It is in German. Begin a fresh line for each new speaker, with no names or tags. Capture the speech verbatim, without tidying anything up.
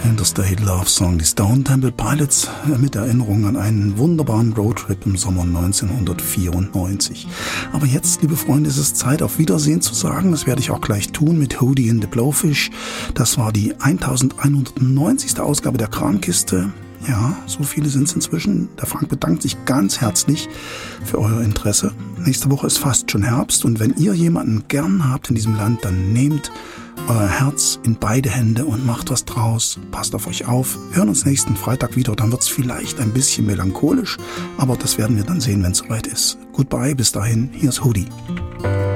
Interstate Love Song, die Stone Temple Pilots mit Erinnerung an einen wunderbaren Roadtrip im Sommer neunzehnhundertvierundneunzig. Aber jetzt, liebe Freunde, ist es Zeit, auf Wiedersehen zu sagen. Das werde ich auch gleich tun mit Hootie and the Blowfish. Das war die elfhundertneunzigste Ausgabe der Kramkiste. Ja, so viele sind es inzwischen. Der Frank bedankt sich ganz herzlich für euer Interesse. Nächste Woche ist fast schon Herbst und wenn ihr jemanden gern habt in diesem Land, dann nehmt euer Herz in beide Hände und macht was draus. Passt auf euch auf. Wir hören uns nächsten Freitag wieder. Dann wird es vielleicht ein bisschen melancholisch, aber das werden wir dann sehen, wenn es soweit ist. Goodbye, bis dahin. Hier ist Hootie.